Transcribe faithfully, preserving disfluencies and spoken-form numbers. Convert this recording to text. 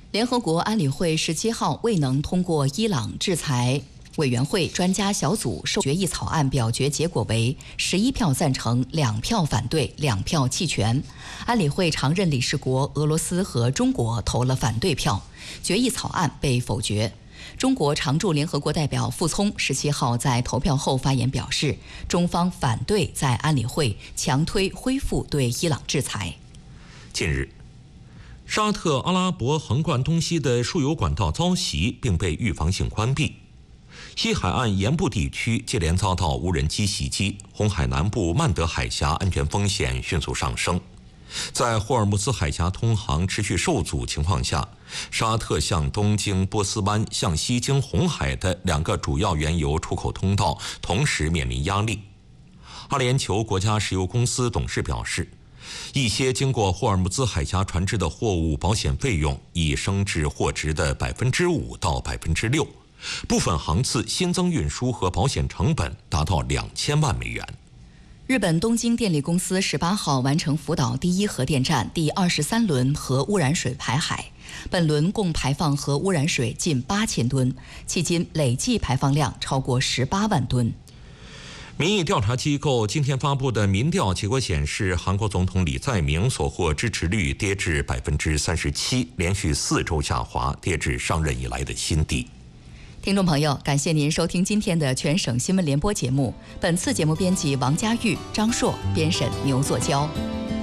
联合国安理会十七号未能通过伊朗制裁委员会专家小组授决议草案，表决结果为十一票赞成、两票反对、两票弃权。安理会常任理事国俄罗斯和中国投了反对票，决议草案被否决。中国常驻联合国代表傅聪十七号在投票后发言表示，中方反对在安理会强推恢复对伊朗制裁。 近日，沙特阿拉伯横贯东西的输油管道遭袭，并被预防性关闭。西海岸沿部地区接连遭到无人机袭击，红海南部曼德海峡安全风险迅速上升。在霍尔木兹海峡通航持续受阻情况下，沙特向东经波斯湾、向西经红海的两个主要原油出口通道同时面临压力。阿联酋国家石油公司董事表示，一些经过霍尔木兹海峡船只的货物保险费用已升至货值的百分之五到百分之六，部分航次新增运输和保险成本达到两千万美元。 日本东京电力公司十八号完成福岛第一核电站第二十三轮核污染水排海，本轮共排放核污染水近八千吨，迄今累计排放量超过十八万吨。 民意调查机构今天发布的民调结果显示，韩国总统李在明所获支持率跌至百分之三十七，连续四周下滑，跌至上任以来的新低。 听众朋友，感谢您收听今天的全省新闻联播节目。本次节目编辑王佳玉、张硕，编审牛作娇。